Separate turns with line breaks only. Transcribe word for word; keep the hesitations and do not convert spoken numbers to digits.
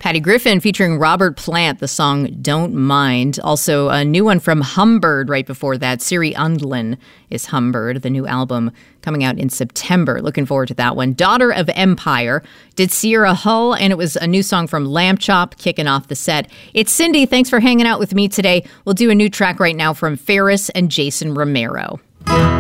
Patty Griffin featuring Robert Plant, the song Don't Mind. Also, a new one from Humbird right before that. Siri Undlin is Humbird, the new album coming out in September. Looking forward to that one. Daughter of Empire did Sierra Hull, and it was a new song from Lamb Chop kicking off the set. It's Cindy. Thanks for hanging out with me today. We'll do a new track right now from Ferris and Jason Romero.